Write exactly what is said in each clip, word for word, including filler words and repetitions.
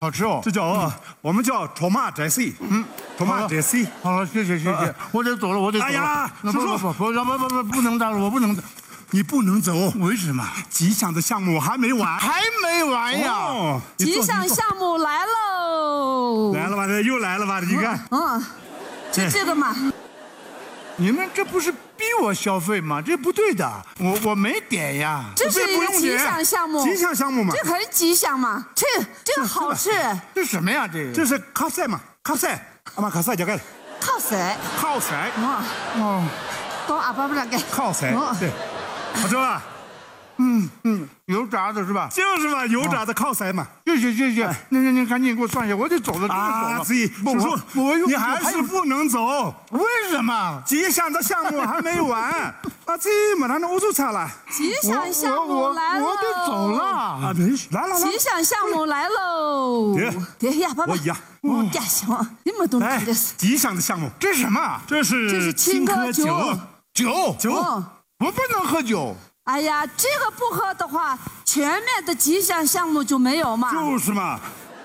好吃哦。 这叫我们叫托马摘西，嗯，托马摘西。 好了，谢谢谢谢，我得走了，我得走了。 哎呀， 不不不不不不不不能走了，我不能走。 你不能走， 为什么？ 吉祥的项目还没完， 还没完呀！ 吉祥项目来喽！ 来了吧？这又来了吧？你看， 嗯，就这个嘛。 你们这不是逼我消费吗？这不对的，我我没点呀。 这是一个吉祥项目， 吉祥项目嘛， 这可是吉祥嘛？这这个好吃。 这什么呀？这个这是卡塞嘛？卡塞，阿妈卡塞叫个靠塞。 靠塞。 哦哦， 到阿爸不让给。 靠塞，对，好吃吧？ 嗯嗯，油炸的是吧？ 就是嘛，油炸的靠塞嘛。 谢谢谢谢，那那你赶紧给我算一下，我得走了，真的走了。 自己叔叔， 我你还是不能走。 为什么？ 吉祥的项目还没完，啊，这没让我做差了。 吉祥项目来了， 我得走了。 啊，来了来。 吉祥项目来喽！对呀，爸爸， 我呀， 我干什么？你们都看这是吉祥的项目， 这是什么？ 这是这是青稞酒， 酒酒， 我不能喝酒。 哎呀，这个不喝的话，前面的吉祥项目就没有嘛。 就是嘛。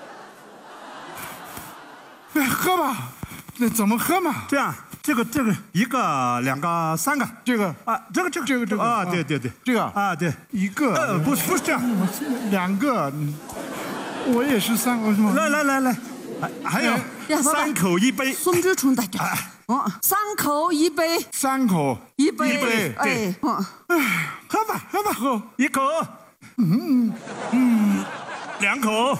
哎，喝吧，那怎么喝嘛？ 这样，这个这个一个两个三个， 这个啊，这个这个这个这个啊，对对对， 这个啊对， 一个呃不是不是这样， 两个，我也是三个是吗？ 来来来来，还有三口一杯， 松枝冲的酒，嗯，三口一杯， 三口一杯， 一杯， 哎，嗯， 哎，喝吧喝吧喝，一口，嗯嗯，两口。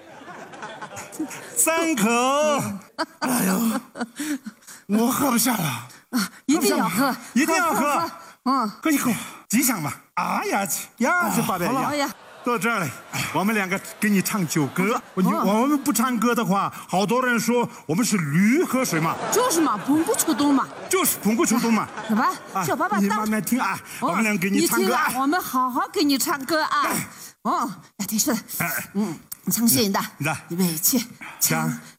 三口， 哎呦，我喝不下了啊！一定要喝， 一定要喝， 嗯， 喝一口，吉祥嘛！哎呀，呀，这八百呀！ 到这儿了，我们两个给你唱酒歌。你我们不唱歌的话，好多人说我们是驴喝水嘛。 就是嘛，捧不出动嘛。 就是捧不出动嘛。 什么？小爸爸， 你慢慢听啊，我们俩给你唱歌啊。 我们好好给你唱歌啊。哦，那挺是的。嗯。唱新的，预备起， 唱